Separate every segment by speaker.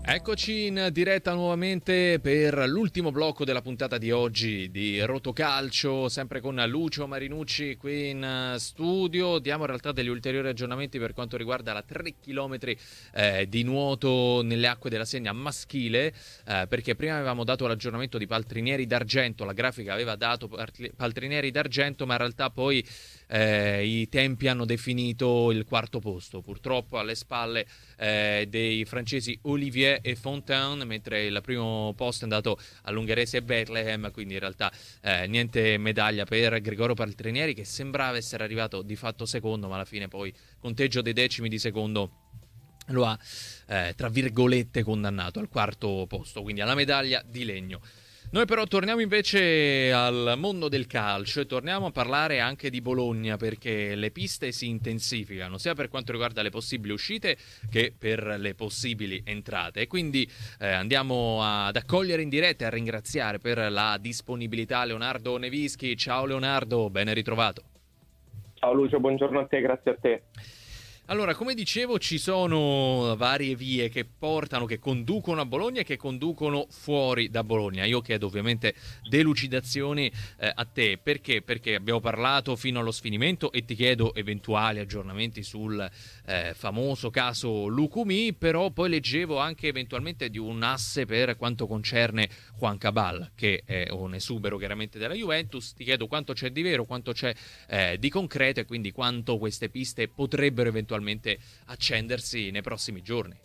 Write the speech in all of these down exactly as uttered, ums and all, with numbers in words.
Speaker 1: Eccoci in diretta nuovamente per l'ultimo blocco della puntata di oggi di Rotocalcio, sempre con Lucio Marinucci qui in studio. Diamo in realtà degli ulteriori aggiornamenti per quanto riguarda la tre chilometri eh, di nuoto nelle acque della Senna maschile, eh, perché prima avevamo dato l'aggiornamento di Paltrinieri d'Argento, la grafica aveva dato Paltrinieri d'Argento, ma in realtà poi eh, i tempi hanno definito il quarto posto, purtroppo alle spalle eh, dei francesi Olivier e Fontaine, mentre il primo posto è andato all'ungherese Bethlehem, quindi in realtà eh, niente medaglia per Gregorio Paltrinieri, che sembrava essere arrivato di fatto secondo, ma alla fine poi conteggio dei decimi di secondo lo ha eh, tra virgolette condannato al quarto posto, quindi alla medaglia di legno. Noi però torniamo invece al mondo del calcio e torniamo a parlare anche di Bologna, perché le piste si intensificano sia per quanto riguarda le possibili uscite che per le possibili entrate, e quindi eh, andiamo ad accogliere in diretta e a ringraziare per la disponibilità Leonardo Nevischi. Ciao Leonardo, ben ritrovato.
Speaker 2: Ciao Lucio, buongiorno a te, grazie a te.
Speaker 1: Allora, come dicevo, ci sono varie vie che portano, che conducono a Bologna e che conducono fuori da Bologna. Io chiedo ovviamente delucidazioni eh, a te. Perché? Perché abbiamo parlato fino allo sfinimento e ti chiedo eventuali aggiornamenti sul eh, famoso caso Lucumí, però poi leggevo anche eventualmente di un asse per quanto concerne Juan Cabal, che è un esubero chiaramente della Juventus. Ti chiedo quanto c'è di vero, quanto c'è eh, di concreto e quindi quanto queste piste potrebbero eventualmente accendersi nei prossimi giorni.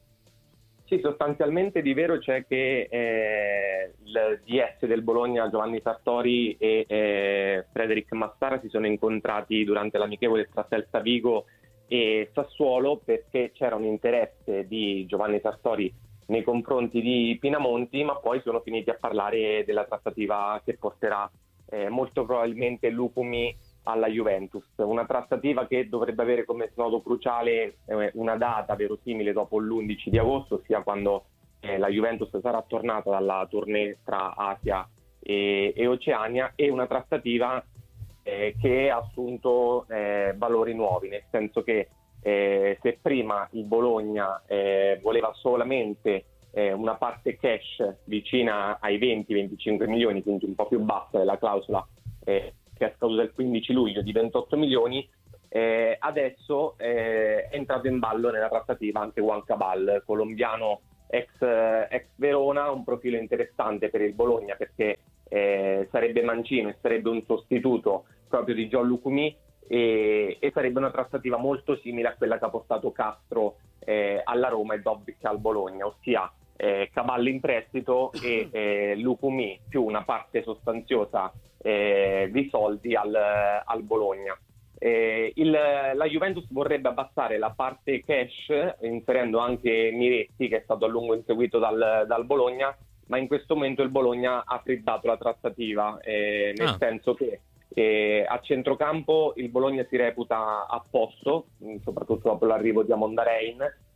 Speaker 2: Sì, sostanzialmente di vero c'è che eh, il D S del Bologna, Giovanni Sartori e eh, Frederic Massara si sono incontrati durante l'amichevole tra Celta Vigo e Sassuolo, perché c'era un interesse di Giovanni Sartori nei confronti di Pinamonti, ma poi sono finiti a parlare della trattativa che porterà eh, molto probabilmente Lucumí alla Juventus, una trattativa che dovrebbe avere come snodo cruciale eh, una data verosimile dopo l'undici di agosto, ossia quando eh, la Juventus sarà tornata dalla tournée tra Asia e, e Oceania, e una trattativa eh, che ha assunto eh, valori nuovi, nel senso che eh, se prima il Bologna eh, voleva solamente eh, una parte cash vicina ai venti venticinque milioni, quindi un po' più bassa della clausola eh, che è scaduta il quindici luglio di ventotto milioni, eh, adesso eh, è entrato in ballo nella trattativa anche Juan Cabal, colombiano ex, ex Verona, un profilo interessante per il Bologna perché eh, sarebbe mancino e sarebbe un sostituto proprio di John Lucumí, e, e sarebbe una trattativa molto simile a quella che ha portato Castro eh, alla Roma e Dobbik al Bologna, ossia eh, Cabal in prestito e eh, Lucumí più una parte sostanziosa Eh, di soldi al, al Bologna. Eh, il, la Juventus vorrebbe abbassare la parte cash inserendo anche Miretti, che è stato a lungo inseguito dal, dal Bologna, ma in questo momento il Bologna ha frizzato la trattativa, eh, nel ah. senso che eh, a centrocampo il Bologna si reputa a posto, soprattutto dopo l'arrivo di Amondarein,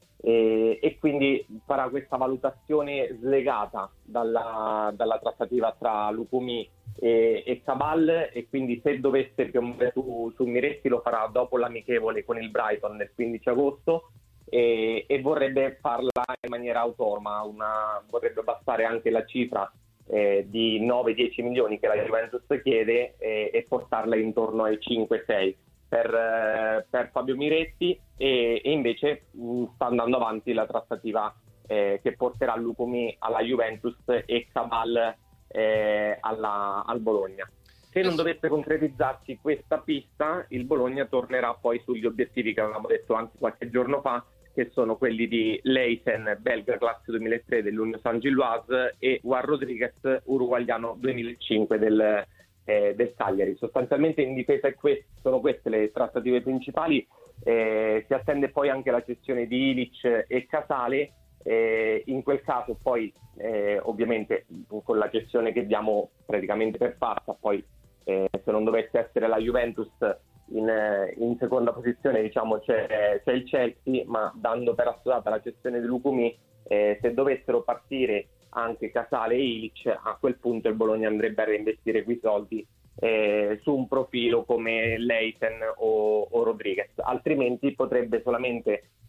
Speaker 2: e, e quindi farà questa valutazione slegata dalla, dalla trattativa tra Lucumí e, e Cabal, e quindi se dovesse piombare su, su Miretti lo farà dopo l'amichevole con il Brighton del quindici agosto, e, e vorrebbe farla in maniera autonoma, una, vorrebbe abbassare anche la cifra eh, di nove dieci milioni che la Juventus chiede eh, e portarla intorno ai cinque sei per, eh, per Fabio Miretti, e, e invece mh, sta andando avanti la trattativa eh, che porterà Lucumí alla Juventus e Cabal eh, alla, al Bologna. Se non dovesse concretizzarsi questa pista, il Bologna tornerà poi sugli obiettivi che avevamo detto anche qualche giorno fa, che sono quelli di Leisen, belga classe duemilatré dell'Union Saint-Gilloise, e Juan Rodriguez, uruguaiano duemilacinque del, eh, del Cagliari. Sostanzialmente in difesa queste, sono queste le trattative principali. Eh, si attende poi anche la cessione di Ilic e Casale. Eh, in quel caso poi eh, ovviamente con la cessione che diamo praticamente per fatta, poi eh, se non dovesse essere la Juventus in, in seconda posizione, diciamo c'è, c'è il Chelsea, ma dando per assodata la cessione di Lucumí, eh, se dovessero partire anche Casale e Ilic, a quel punto il Bologna andrebbe a reinvestire quei soldi eh, su un profilo come Leisen o, o Rodriguez, altrimenti potrebbe solamente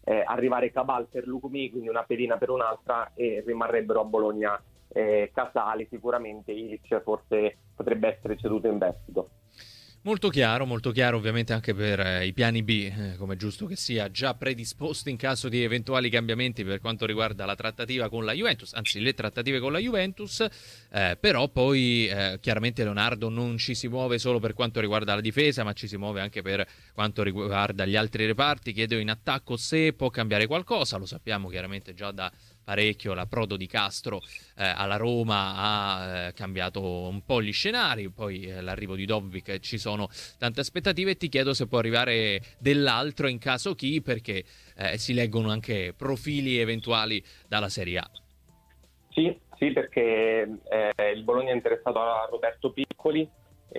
Speaker 2: eh, arrivare Cabal per Lucumi, quindi una pedina per un'altra, e rimarrebbero a Bologna eh, Casali, sicuramente Ilic forse potrebbe essere ceduto in prestito.
Speaker 1: Molto chiaro, molto chiaro ovviamente anche per eh, i piani B, eh, come è giusto che sia, già predisposti in caso di eventuali cambiamenti per quanto riguarda la trattativa con la Juventus, anzi le trattative con la Juventus, eh, però poi eh, chiaramente Leonardo non ci si muove solo per quanto riguarda la difesa, ma ci si muove anche per quanto riguarda gli altri reparti. Chiedo in attacco se può cambiare qualcosa, lo sappiamo chiaramente già da parecchio, l'approdo di Castro eh, alla Roma ha eh, cambiato un po' gli scenari, poi eh, l'arrivo di Dobbik, ci sono tante aspettative, e ti chiedo se può arrivare dell'altro, in caso chi, perché eh, si leggono anche profili eventuali dalla Serie A.
Speaker 2: Sì, sì, perché eh, il Bologna è interessato a Roberto Piccoli,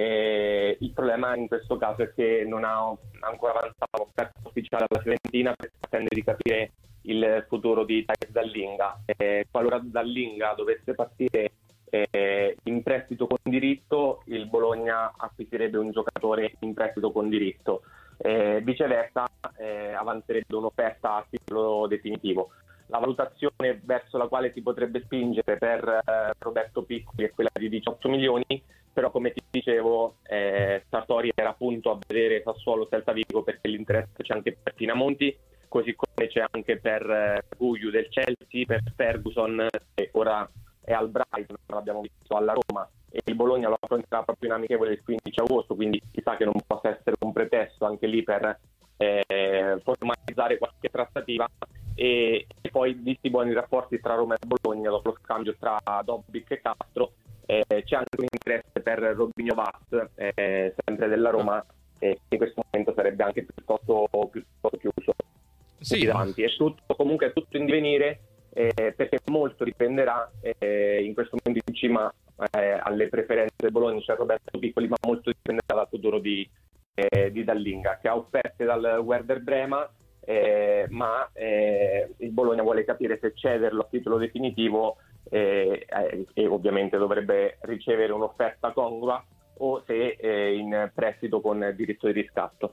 Speaker 2: e il problema in questo caso è che non ha ancora avanzato l'offerta ufficiale alla Fiorentina, perché attende di capire il futuro di Thais Dallinga. Eh, qualora Dallinga dovesse partire eh, in prestito con diritto, il Bologna acquisirebbe un giocatore in prestito con diritto, eh, viceversa eh, avanzerebbe un'offerta a titolo definitivo. La valutazione verso la quale si potrebbe spingere per eh, Roberto Piccoli è quella di diciotto milioni, però come ti dicevo eh, Sartori era appunto a vedere Sassuolo Celta Vigo, perché l'interesse c'è anche per Pinamonti, così come c'è anche per eh, Gugliu del Chelsea, per Ferguson, che ora è al Brighton, l'abbiamo visto alla Roma, e il Bologna lo affronterà proprio in amichevole il quindici agosto, quindi chissà che non possa essere un pretesto anche lì per eh, formalizzare qualche trattativa. E, e poi, visti i buoni rapporti tra Roma e Bologna dopo lo scambio tra Dobbik e Castro, eh, c'è anche un interesse per Robinho Vaz, eh, sempre della Roma, eh, che in questo momento sarebbe anche piuttosto, piuttosto chiuso.
Speaker 1: Sì.
Speaker 2: Davanti. È tutto, comunque è tutto in divenire, eh, perché molto dipenderà eh, in questo momento in cima eh, alle preferenze del Bologna c'è Roberto Piccoli, ma molto dipenderà dal futuro di, eh, di Dallinga, che ha offerte dal Werder Brema, eh, ma eh, il Bologna vuole capire se cederlo a titolo definitivo eh, eh, e ovviamente dovrebbe ricevere un'offerta congrua, o se eh, in prestito con diritto di riscatto.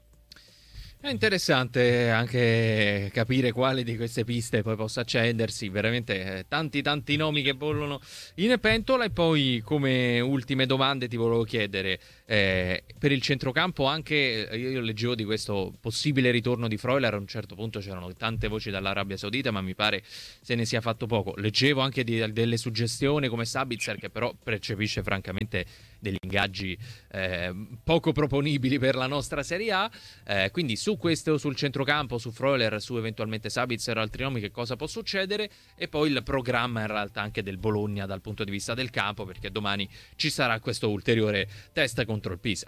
Speaker 1: È interessante anche capire quale di queste piste poi possa accendersi, veramente eh, tanti tanti nomi che bollono in pentola. E poi, come ultime domande, ti volevo chiedere eh, per il centrocampo anche, eh, io leggevo di questo possibile ritorno di Freuler, a un certo punto c'erano tante voci dall'Arabia Saudita, ma mi pare se ne sia fatto poco. Leggevo anche di, delle suggestioni come Sabitzer, che però percepisce francamente degli ingaggi eh, poco proponibili per la nostra Serie A, eh, quindi su questo, sul centrocampo, su Freuler, su eventualmente Sabitzer, altri nomi, che cosa può succedere, e poi il programma in realtà anche del Bologna dal punto di vista del campo, perché domani ci sarà questo ulteriore test contro il Pisa.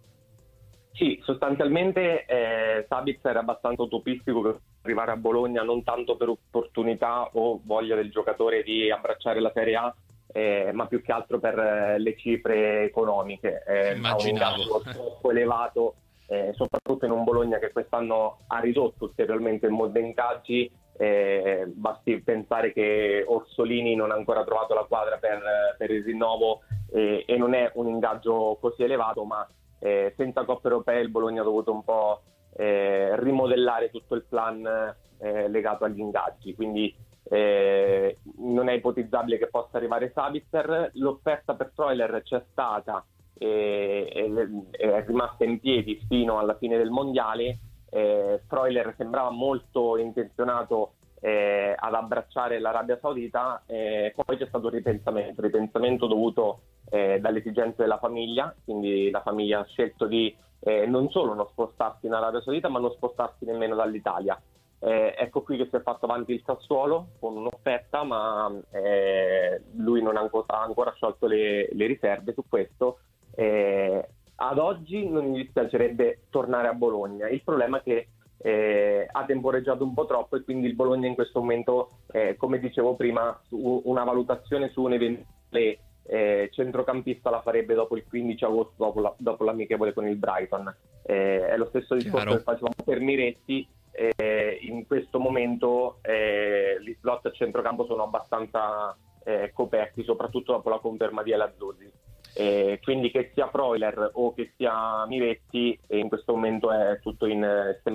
Speaker 2: Sì, sostanzialmente eh, Sabitzer è abbastanza utopistico per arrivare a Bologna, non tanto per opportunità o voglia del giocatore di abbracciare la Serie A, Eh, ma più che altro per eh, le cifre economiche. Eh, ha un ingaggio troppo elevato, eh, soprattutto in un Bologna che quest'anno ha ridotto ulteriormente il mondo ingaggi. Eh, basti pensare che Orsolini non ha ancora trovato la quadra per, per il rinnovo, eh, e non è un ingaggio così elevato, ma eh, senza Coppe Europee il Bologna ha dovuto un po' eh, rimodellare tutto il plan eh, legato agli ingaggi, quindi Eh, non è ipotizzabile che possa arrivare Sabitzer. L'offerta per Freuler c'è stata e, e, e è rimasta in piedi fino alla fine del mondiale. eh, Freuler sembrava molto intenzionato eh, ad abbracciare l'Arabia Saudita, eh, poi c'è stato un ripensamento ripensamento dovuto eh, dalle esigenze della famiglia, quindi la famiglia ha scelto di eh, non solo non spostarsi in Arabia Saudita, ma non spostarsi nemmeno dall'Italia. Eh, ecco qui che si è fatto avanti il Sassuolo con un'offerta, ma eh, lui non ha ancora, ha ancora sciolto le, le riserve su questo. Eh, ad oggi non mi dispiacerebbe tornare a Bologna. Il problema è che eh, ha temporeggiato un po' troppo, e quindi il Bologna in questo momento, eh, come dicevo prima, su una valutazione su un eventuale eh, centrocampista la farebbe dopo il quindici agosto, dopo, la, dopo l'amichevole con il Brighton. Eh, è lo stesso discorso
Speaker 1: Chiaro.
Speaker 2: che facevamo per Miretti. Eh, in questo momento eh, gli slot a centrocampo sono abbastanza eh, coperti, soprattutto dopo la conferma di El Azzurri. Eh, quindi che sia Freuler o che sia Miretti, eh, in questo momento è tutto in uh, stand-by.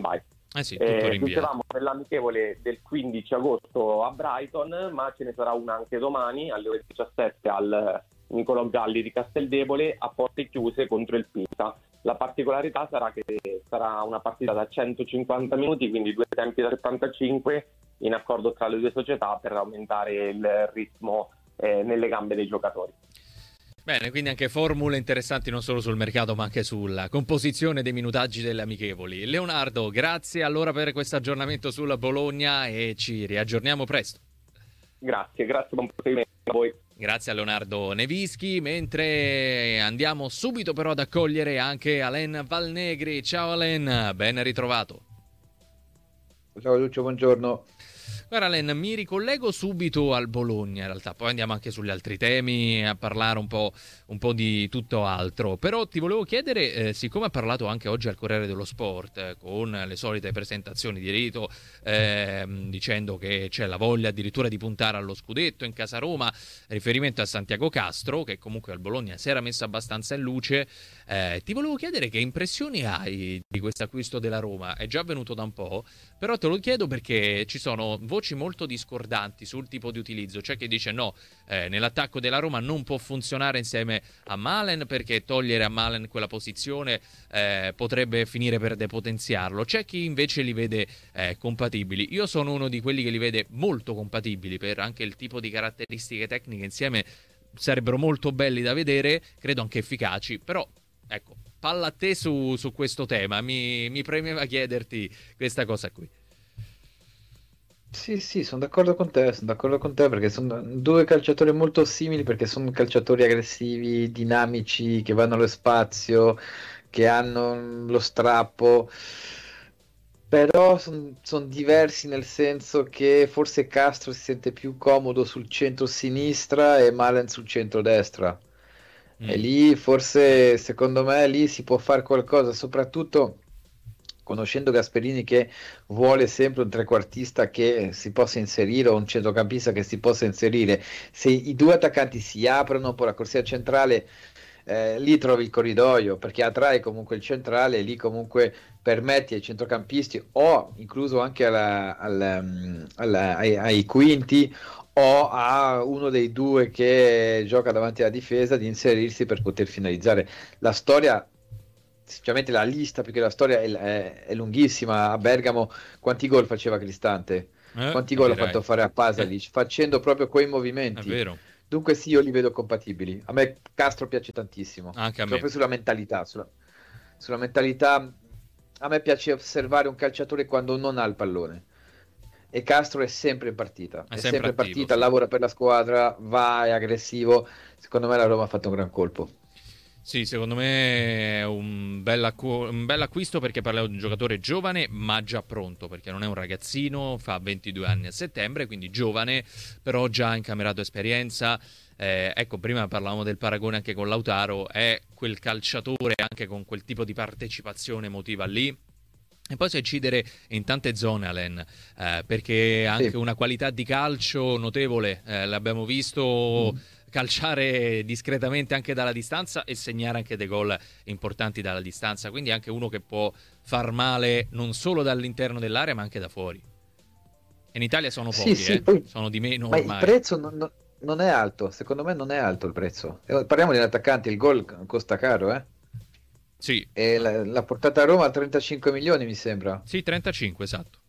Speaker 1: Eh sì, tutto
Speaker 2: Eh,
Speaker 1: rinviato.
Speaker 2: dicevamo per l'amichevole del quindici agosto a Brighton, ma ce ne sarà una anche domani alle ore diciassette al Niccolò Galli di Casteldebole a porte chiuse contro il Pisa. La particolarità sarà che sarà una partita da centocinquanta minuti, quindi due tempi da settantacinque, in accordo tra le due società per aumentare il ritmo eh, nelle gambe dei giocatori.
Speaker 1: Bene, quindi anche formule interessanti non solo sul mercato ma anche sulla composizione dei minutaggi delle amichevoli. Leonardo, grazie allora per questo aggiornamento sulla Bologna e ci riaggiorniamo presto.
Speaker 2: Grazie, grazie, buon proseguimento a voi.
Speaker 1: Grazie a Leonardo Nevischi, mentre andiamo subito però ad accogliere anche Alen Valnegri. Ciao Alen, ben ritrovato.
Speaker 3: Ciao Lucio, buongiorno.
Speaker 1: Guarda Len, mi ricollego subito al Bologna in realtà, poi andiamo anche sugli altri temi a parlare un po', un po' di tutto altro, però ti volevo chiedere, eh, siccome ha parlato anche oggi al Corriere dello Sport eh, con le solite presentazioni di rito, eh, dicendo che c'è la voglia addirittura di puntare allo scudetto in casa Roma, riferimento a Santiago Castro, che comunque al Bologna si era messo abbastanza in luce, eh, ti volevo chiedere che impressioni hai di questo acquisto della Roma. È già avvenuto da un po', però te lo chiedo perché ci sono voci molto discordanti sul tipo di utilizzo. C'è chi dice no, eh, nell'attacco della Roma non può funzionare insieme a Malen perché togliere a Malen quella posizione eh, potrebbe finire per depotenziarlo. C'è chi invece li vede eh, compatibili. Io sono uno di quelli che li vede molto compatibili per anche il tipo di caratteristiche tecniche insieme sarebbero molto belli da vedere, credo anche efficaci, però ecco, palla a te su, su questo tema, mi, mi premeva chiederti questa cosa qui.
Speaker 3: Sì, sì, sono d'accordo con te, sono d'accordo con te perché sono due calciatori molto simili perché sono calciatori aggressivi, dinamici, che vanno allo spazio, che hanno lo strappo, però sono diversi nel senso che forse Castro si sente più comodo sul centro-sinistra e Malen sul centro-destra. E
Speaker 1: Mm.
Speaker 3: lì forse, secondo me, lì si può fare qualcosa, soprattutto conoscendo Gasperini che vuole sempre un trequartista che si possa inserire o un centrocampista che si possa inserire. Se i due attaccanti si aprono, poi la corsia centrale, eh, lì trovi il corridoio perché attrae comunque il centrale e lì comunque permetti ai centrocampisti o incluso anche alla, alla, mm, alla, ai, ai quinti o a uno dei due che gioca davanti alla difesa di inserirsi per poter finalizzare. La storia, sinceramente la lista più che la storia è, è, è lunghissima. A Bergamo quanti gol faceva Cristante?
Speaker 1: Eh,
Speaker 3: Quanti gol ha
Speaker 1: capirai.
Speaker 3: fatto fare a Pasalic? Facendo proprio quei
Speaker 1: È
Speaker 3: movimenti.
Speaker 1: vero,
Speaker 3: Dunque sì, io li vedo compatibili. A me Castro piace tantissimo,
Speaker 1: anche a me.
Speaker 3: proprio sulla mentalità. Sulla, sulla mentalità, a me piace osservare un calciatore quando non ha il pallone. E Castro è sempre in partita,
Speaker 1: È
Speaker 3: è
Speaker 1: sempre
Speaker 3: sempre in
Speaker 1: attivo,
Speaker 3: partita,
Speaker 1: sì.
Speaker 3: lavora per la squadra, va, è aggressivo. Secondo me la Roma ha fatto un gran colpo.
Speaker 1: Sì, secondo me è un bel, acqu- un bel acquisto perché parliamo di un giocatore giovane ma già pronto, perché non è un ragazzino, fa ventidue anni a settembre, quindi giovane, però già incamerato esperienza. Eh, ecco, prima parlavamo del paragone anche con Lautaro, è quel calciatore anche con quel tipo di partecipazione emotiva lì. E poi sa incidere in tante zone, Alen, eh, perché ha anche
Speaker 3: Sì.
Speaker 1: una qualità di calcio notevole. Eh, l'abbiamo visto
Speaker 3: Mm.
Speaker 1: calciare discretamente anche dalla distanza e segnare anche dei gol importanti dalla distanza. Quindi è anche uno che può far male non solo dall'interno dell'area, ma anche da fuori. E in Italia sono
Speaker 3: Sì,
Speaker 1: pochi,
Speaker 3: sì,
Speaker 1: eh?
Speaker 3: poi,
Speaker 1: Sono di meno
Speaker 3: ma il
Speaker 1: ormai.
Speaker 3: prezzo non, non- non è alto, secondo me non è alto il prezzo. Eh, Parliamo degli attaccanti, il gol costa caro, eh?
Speaker 1: Sì,
Speaker 3: E la, la portata a Roma a trentacinque milioni, mi sembra.
Speaker 1: sì, trentacinque, esatto.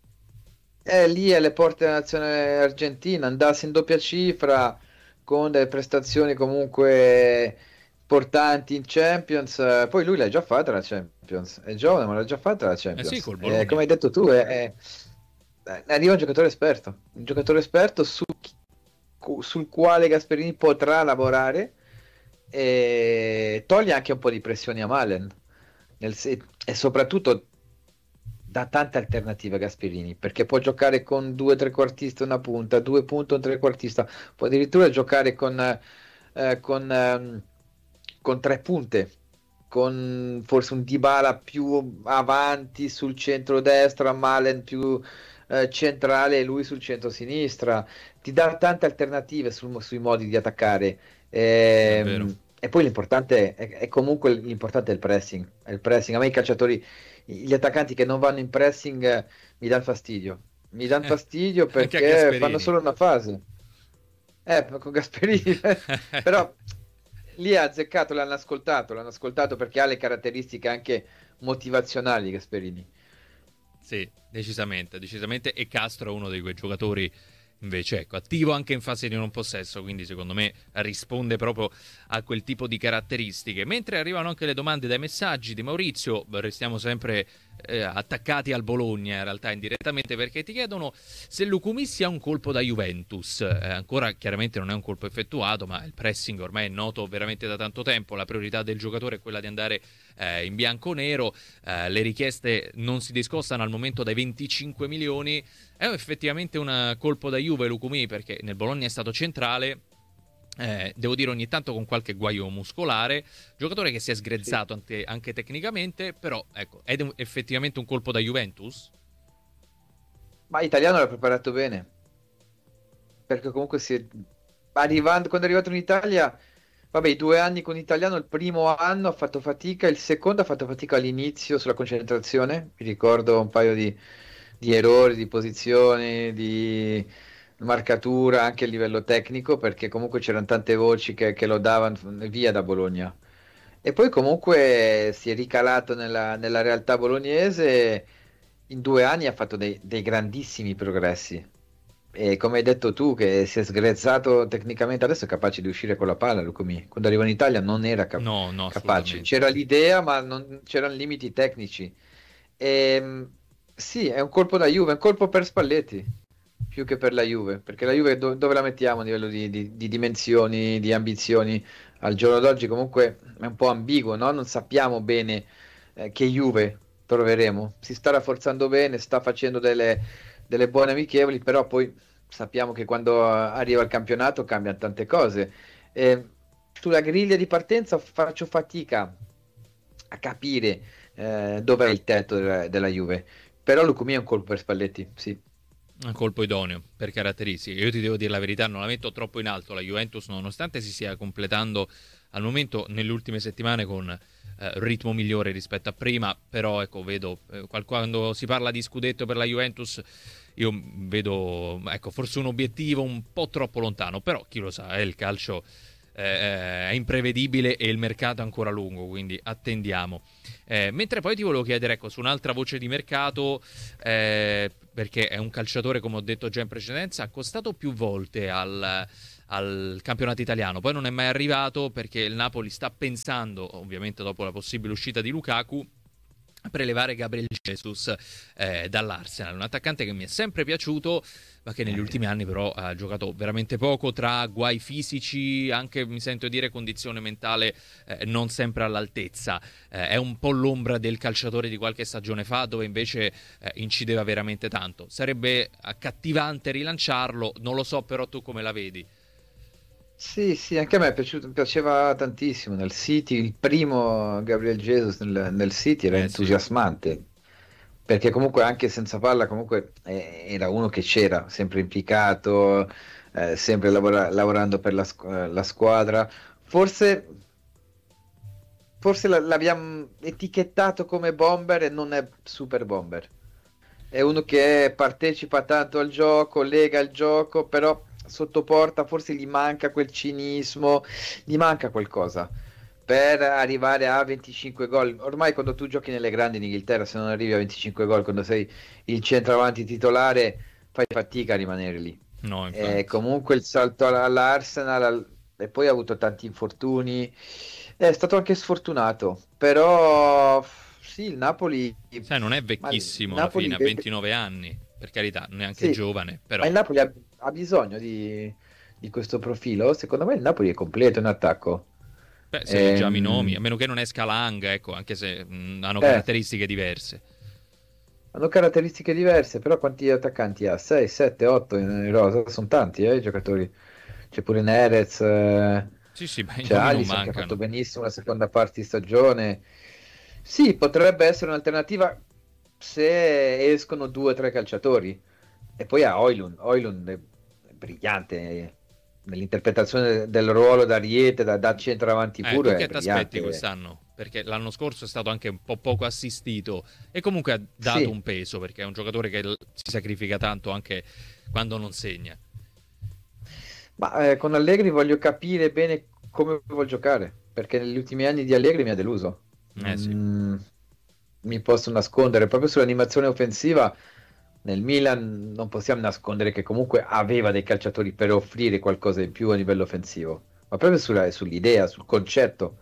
Speaker 3: È lì alle porte della nazione argentina, andasse in doppia cifra con delle prestazioni comunque importanti in Champions. eh, Poi lui l'ha già fatta la Champions, è giovane, ma l'ha già fatta la
Speaker 1: Eh sì,
Speaker 3: Champions.
Speaker 1: col
Speaker 3: Eh,
Speaker 1: Bologna.
Speaker 3: come hai detto tu, è, è- eh, arriva un giocatore esperto, un giocatore esperto su chi- cu- sul quale Gasperini potrà lavorare e toglie anche un po' di pressioni a Malen. Nel se- e soprattutto dà tante alternative a Gasperini perché può giocare con due trequartisti e una punta, due punte e un trequartista, può addirittura giocare con, eh, con, ehm, con tre punte, con forse un Dybala più avanti sul centro-destra, Malen più eh, centrale e lui sul centro-sinistra. Ti dà tante alternative sul- sui modi di attaccare.
Speaker 1: È vero.
Speaker 3: Ehm, e poi l'importante è, è comunque l'importante è il pressing. È il pressing. A me i calciatori gli attaccanti che non vanno in pressing eh, mi danno fastidio. Mi danno fastidio
Speaker 1: Anche a
Speaker 3: perché
Speaker 1: Gasperini.
Speaker 3: fanno solo una fase. Eh, con Gasperini. Però lì ha azzeccato, l'hanno ascoltato, l'hanno ascoltato perché ha le caratteristiche anche motivazionali di Gasperini.
Speaker 1: Sì, decisamente, decisamente. E Castro è uno di quei giocatori invece, ecco, attivo anche in fase di non possesso, quindi secondo me risponde proprio a quel tipo di caratteristiche. Mentre arrivano anche le domande dai messaggi di Maurizio, restiamo sempre eh, attaccati al Bologna in realtà indirettamente, perché ti chiedono se Lucumi sia un colpo da Juventus. Eh, ancora chiaramente non è un colpo effettuato, ma il pressing ormai è noto veramente da tanto tempo, la priorità del giocatore è quella di andare eh, in bianco-nero, eh, le richieste non si discostano al momento dai venticinque milioni. È effettivamente un colpo da Juve Lucumi, perché nel Bologna è stato centrale, eh, devo dire ogni tanto con qualche guaio muscolare, giocatore che si è sgrezzato
Speaker 3: Sì.
Speaker 1: anche, anche tecnicamente, però ecco, è effettivamente un colpo da Juventus?
Speaker 3: Ma Italiano l'ha preparato bene, perché comunque si è... arrivando, quando è arrivato in Italia, vabbè, i due anni con Italiano, il primo anno ha fatto fatica, il secondo ha fatto fatica all'inizio sulla concentrazione, mi ricordo un paio di, di errori, di posizioni, di marcatura anche a livello tecnico, perché comunque c'erano tante voci che, che lo davano via da Bologna. E poi comunque si è ricalato nella, nella realtà bolognese, in due anni ha fatto dei, dei grandissimi progressi. E come hai detto tu, che si è sgrezzato tecnicamente, adesso è capace di uscire con la palla, Lucumi. Quando arrivò in Italia non era cap-
Speaker 1: No, no,
Speaker 3: capace.
Speaker 1: assolutamente.
Speaker 3: C'era l'idea, ma non c'erano limiti tecnici. Ehm, sì, è un colpo da Juve, è un colpo per Spalletti, più che per la Juve, perché la Juve do- dove la mettiamo a livello di, di- di dimensioni, di ambizioni? Al giorno d'oggi comunque è un po' ambiguo, no? Non sappiamo bene eh, che Juve troveremo. Si sta rafforzando bene, sta facendo delle, delle buone amichevoli, però poi sappiamo che quando arriva il campionato cambiano tante cose. Eh, sulla griglia di partenza faccio fatica a capire eh, dov'è il tetto della, della Juve, però Lucumi è un colpo per Spalletti, sì.
Speaker 1: Un colpo idoneo per caratteristiche. Io ti devo dire la verità, non la metto troppo in alto la Juventus, nonostante si stia completando al momento nelle ultime settimane con eh, ritmo migliore rispetto a prima, però ecco, vedo eh, quando si parla di scudetto per la Juventus io vedo ecco, forse un obiettivo un po' troppo lontano, però chi lo sa, eh, il calcio eh, è imprevedibile e il mercato è ancora lungo, quindi attendiamo. Eh, mentre poi ti volevo chiedere, ecco, su un'altra voce di mercato, eh, perché è un calciatore, come ho detto già in precedenza, accostato più volte al, al campionato italiano, poi non è mai arrivato perché il Napoli sta pensando, ovviamente dopo la possibile uscita di Lukaku, a prelevare Gabriel Jesus eh, dall'Arsenal, un attaccante che mi è sempre piaciuto, ma che negli ultimi anni però ha giocato veramente poco, tra guai fisici, anche mi sento dire condizione mentale eh, non sempre all'altezza. Eh, è un po' l'ombra del calciatore di qualche stagione fa, dove invece eh, incideva veramente tanto. Sarebbe accattivante rilanciarlo, non lo so però tu come la vedi.
Speaker 3: Sì, sì, anche a me è piaciuto, piaceva tantissimo nel City, il primo Gabriel Jesus nel, nel City era
Speaker 1: Eh sì.
Speaker 3: entusiasmante, perché comunque anche senza palla comunque eh, era uno che c'era, sempre implicato, eh, sempre lavora- lavorando per la, squ- la squadra. Forse, forse la- l'abbiamo etichettato come bomber e non è super bomber. È uno che partecipa tanto al gioco, lega il gioco, però sotto porta forse gli manca quel cinismo, gli manca qualcosa per arrivare a venticinque gol. Ormai quando tu giochi nelle grandi in Inghilterra, se non arrivi a venticinque gol, quando sei il centravanti titolare, fai fatica a rimanere lì.
Speaker 1: No,
Speaker 3: E
Speaker 1: infatti.
Speaker 3: comunque il salto all- all'Arsenal al- e poi ha avuto tanti infortuni, è stato anche sfortunato, però sì, il Napoli,
Speaker 1: Sai, non è
Speaker 3: ma il
Speaker 1: vecchissimo alla fine,
Speaker 3: Napoli
Speaker 1: ha
Speaker 3: deve-
Speaker 1: ventinove anni, per carità, neanche
Speaker 3: sì,
Speaker 1: giovane,
Speaker 3: ma
Speaker 1: però
Speaker 3: il Napoli ha, ha bisogno di, di questo profilo. Secondo me il Napoli è completo in attacco.
Speaker 1: beh, se leggiamo i nomi, a
Speaker 3: Ehm,
Speaker 1: meno che non esca Lang, ecco, anche se mh, hanno
Speaker 3: eh,
Speaker 1: caratteristiche diverse.
Speaker 3: hanno caratteristiche diverse, però quanti attaccanti ha? sei, sette, otto in, in rosa? Sono tanti, eh, i giocatori. C'è pure Nerez, eh,
Speaker 1: Sì, sì, beh, i
Speaker 3: c'è
Speaker 1: nomi non
Speaker 3: Alisson che ha fatto
Speaker 1: mancano.
Speaker 3: benissimo la seconda parte di stagione. Sì, potrebbe essere un'alternativa se escono due o tre calciatori. E poi ha Oilund, Oilund è brillante, nell'interpretazione del ruolo da Ariete, da, da centravanti
Speaker 1: Eh,
Speaker 3: puro
Speaker 1: tu
Speaker 3: è
Speaker 1: che ti aspetti
Speaker 3: brillante.
Speaker 1: quest'anno? Perché l'anno scorso è stato anche un po' poco assistito e comunque ha dato
Speaker 3: Sì,
Speaker 1: un peso perché è un giocatore che l- si sacrifica tanto anche quando non segna.
Speaker 3: ma eh, con Allegri voglio capire bene come vuol giocare, perché negli ultimi anni di Allegri mi ha deluso.
Speaker 1: Eh sì,
Speaker 3: Non mi posso nascondere, proprio sull'animazione offensiva nel Milan non possiamo nascondere che comunque aveva dei calciatori per offrire qualcosa in più a livello offensivo, ma proprio sulla- sull'idea, sul concetto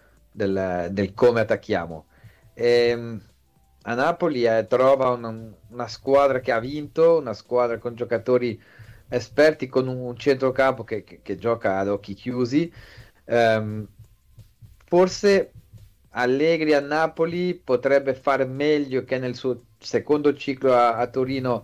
Speaker 3: del, del come attacchiamo. Ehm, a Napoli eh, trova una, una squadra che ha vinto, una squadra con giocatori esperti, con un centrocampo che, che- che gioca ad occhi chiusi. Ehm, Forse Allegri a Napoli potrebbe fare meglio che nel suo secondo ciclo a, a Torino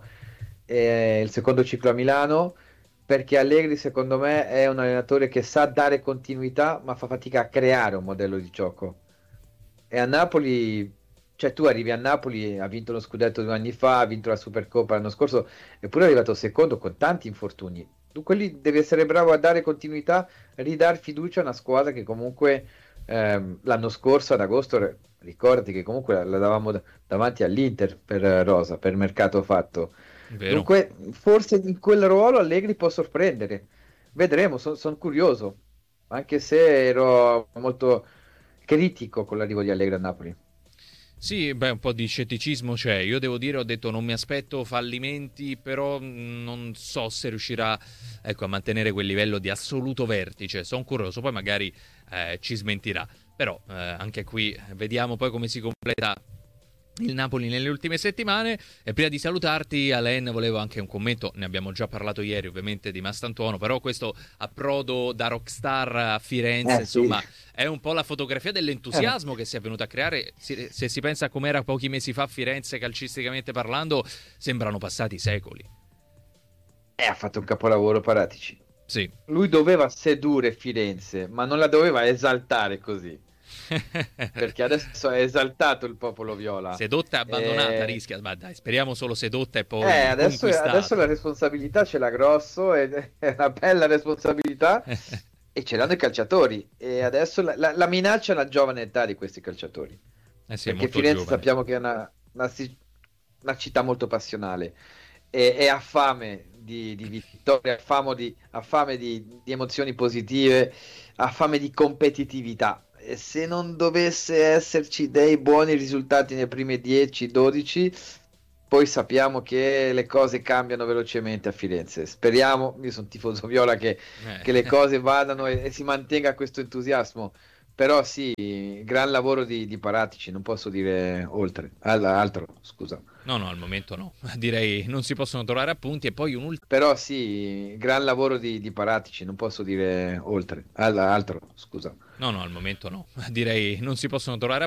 Speaker 3: e il secondo ciclo a Milano, perché Allegri secondo me è un allenatore che sa dare continuità, ma fa fatica a creare un modello di gioco. E a Napoli, cioè tu arrivi a Napoli, ha vinto lo scudetto due anni fa, ha vinto la Supercoppa l'anno scorso, eppure è arrivato secondo con tanti infortuni. Dunque lì devi essere bravo a dare continuità, ridare fiducia a una squadra che comunque ehm, l'anno scorso ad agosto, re- ricordati che comunque la, la davamo da- davanti all'Inter per eh, Rosa, per mercato fatto.
Speaker 1: vero?
Speaker 3: Dunque forse in quel ruolo Allegri può sorprendere. Vedremo, sono curioso, anche se ero molto critico con l'arrivo di Allegri a Napoli.
Speaker 1: Sì, beh, un po' di scetticismo c'è. Io devo dire, ho detto non mi aspetto fallimenti, però mh, non so se riuscirà, ecco, a mantenere quel livello di assoluto vertice. Sono curioso, poi magari eh, ci smentirà. Però eh, anche qui vediamo poi come si completa il Napoli nelle ultime settimane. E prima di salutarti, Alain, volevo anche un commento. Ne abbiamo già parlato ieri, ovviamente, di Mastantuono. Però questo approdo da rockstar a Firenze,
Speaker 3: Eh sì,
Speaker 1: insomma, è un po' la fotografia
Speaker 3: eh,
Speaker 1: dell'entusiasmo che si è venuto a creare. Si- Se si pensa a com'era pochi mesi fa Firenze, calcisticamente parlando, sembrano passati secoli.
Speaker 3: eh, ha fatto un capolavoro Paratici.
Speaker 1: Sì.
Speaker 3: Lui doveva sedurre Firenze, ma non la doveva esaltare così, perché adesso è esaltato il popolo viola.
Speaker 1: Sedotta e abbandonata
Speaker 3: Eh,
Speaker 1: rischia, ma dai, speriamo solo sedotta e
Speaker 3: eh,
Speaker 1: poi
Speaker 3: adesso, adesso la
Speaker 1: conquistata.
Speaker 3: responsabilità ce l'ha Grosso, ed è una bella responsabilità, e ce l'hanno i calciatori. E adesso la, la- la minaccia è la giovane età di questi calciatori,
Speaker 1: Eh sì, è
Speaker 3: perché
Speaker 1: molto
Speaker 3: Firenze
Speaker 1: giovane.
Speaker 3: sappiamo che è una, una ci- una città molto passionale e, e ha fame di, di vittorie, ha fame, di, ha fame di, di emozioni positive, ha fame di competitività. E se non dovesse esserci dei buoni risultati nei primi dieci dodici, poi sappiamo che le cose cambiano velocemente a Firenze. Speriamo, io sono tifoso viola, che, che le
Speaker 1: Eh.
Speaker 3: cose vadano e, e si mantenga questo entusiasmo. Però sì, gran lavoro di, di Paratici, non posso dire oltre. Al- altro, scusa.
Speaker 1: No, no, al momento no. Direi non si possono trovare appunti. E poi un ultimo.
Speaker 3: Però sì, gran lavoro di, di Paratici, non posso dire oltre. Al- altro, scusa.
Speaker 1: No, no, al momento no. Direi non si possono trovare